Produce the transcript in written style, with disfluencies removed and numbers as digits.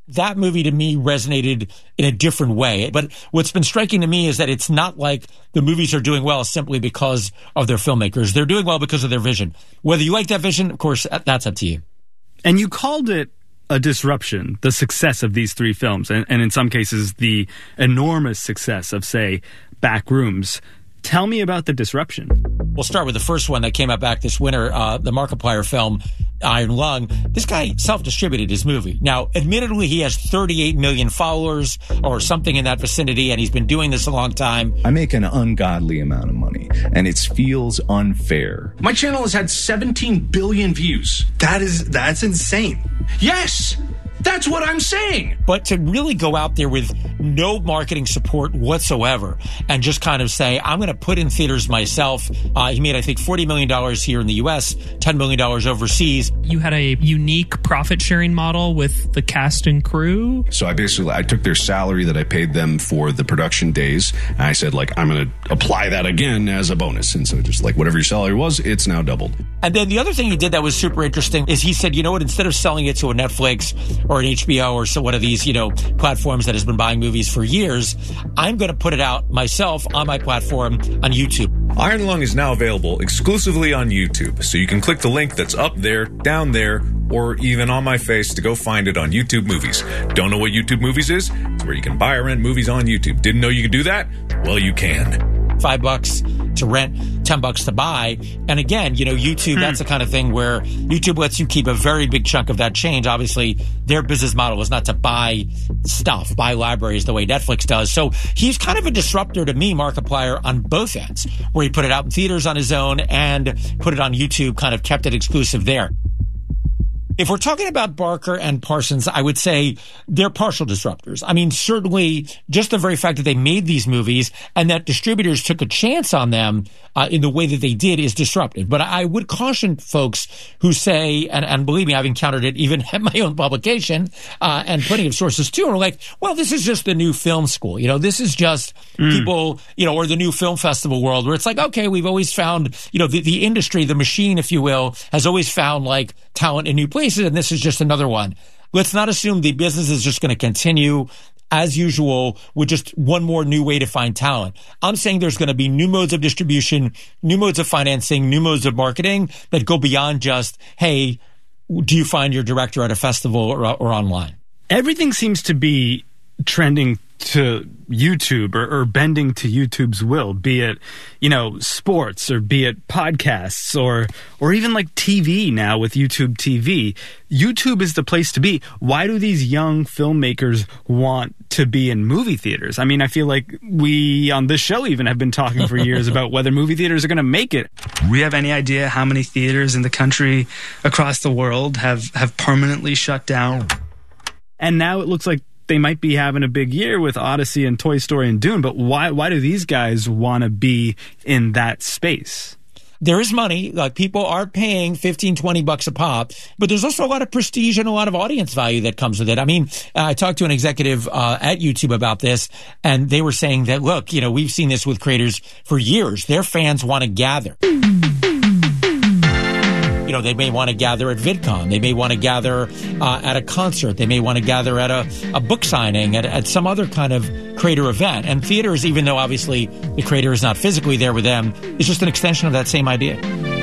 That movie to me resonated in a different way. But what's been striking to me is that it's not like the movies are doing well simply because of their filmmakers. They're doing well because of their vision. Whether you like that vision, of course, that's up to you. And you called it a disruption, the success of these three films, and in some cases, the enormous success of, say, Backrooms. Tell me about the disruption. We'll start with the first one that came out back this winter, the Markiplier film, Iron Lung. This guy self-distributed his movie. Now, admittedly, he has 38 million followers or something in that vicinity, and he's been doing this a long time. I make an ungodly amount of money, and it feels unfair. My channel has had 17 billion views. That's insane. Yes! That's what I'm saying. But to really go out there with no marketing support whatsoever and just kind of say, I'm going to put in theaters myself. He made, I think, $40 million here in the U.S., $10 million overseas. You had a unique profit sharing model with the cast and crew. So I took their salary that I paid them for the production days. And I said, I'm going to apply that again as a bonus. And so just whatever your salary was, it's now doubled. And then the other thing he did that was super interesting is he said, you know what, instead of selling it to a Netflix or an HBO or so one of these, platforms that has been buying movies for years, I'm going to put it out myself on my platform on YouTube. Iron Lung is now available exclusively on YouTube, so you can click the link that's up there, down there, or even on my face to go find it on YouTube Movies. Don't know what YouTube Movies is? It's where you can buy or rent movies on YouTube. Didn't know you could do that? Well, you can. $5 to rent, $10 to buy. And again, YouTube, that's the kind of thing where YouTube lets you keep a very big chunk of that change. Obviously, their business model is not to buy stuff, buy libraries the way Netflix does. So he's kind of a disruptor to me, Markiplier, on both ends, where he put it out in theaters on his own and put it on YouTube, kind of kept it exclusive there. If we're talking about Barker and Parsons, I would say they're partial disruptors. I mean, certainly just the very fact that they made these movies and that distributors took a chance on them in the way that they did is disruptive. But I would caution folks who say, and believe me, I've encountered it even at my own publication and plenty of sources too, are like, well, this is just the new film school. This is just people, or the new film festival world where it's like, okay, we've always found, the industry, the machine, if you will, has always found talent in new places. And this is just another one. Let's not assume the business is just going to continue as usual with just one more new way to find talent. I'm saying there's going to be new modes of distribution, new modes of financing, new modes of marketing that go beyond just, hey, do you find your director at a festival or online? Everything seems to be trending to YouTube or bending to YouTube's will, be it, sports or be it podcasts or even TV now with YouTube TV. YouTube is the place to be. Why do these young filmmakers want to be in movie theaters? I mean, I feel like we on this show even have been talking for years about whether movie theaters are going to make it. Do we have any idea how many theaters in the country across the world have permanently shut down? And now it looks like they might be having a big year with Odyssey and Toy Story and Dune, but why do these guys want to be in that space? There is money. People are paying $15, $20 a pop, but there's also a lot of prestige and a lot of audience value that comes with it. I mean, I talked to an executive at YouTube about this, and they were saying that, look, we've seen this with creators for years. Their fans want to gather. They may want to gather at VidCon. They may want to gather at a concert. They may want to gather at a book signing, at some other kind of creator event. And theaters, even though obviously the creator is not physically there with them, is just an extension of that same idea.